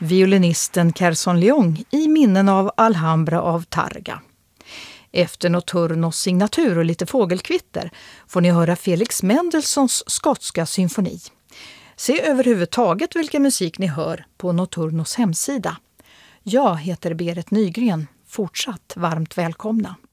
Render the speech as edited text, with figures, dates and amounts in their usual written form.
violinisten Kerson Leong i minnen av Alhambra av Targa. Efter Notturnos signatur och lite fågelkvitter får ni höra Felix Mendelssohns skotska symfoni. Se överhuvudtaget vilken musik ni hör på Notturnos hemsida. Jag heter Berit Nygren. Fortsatt varmt välkomna.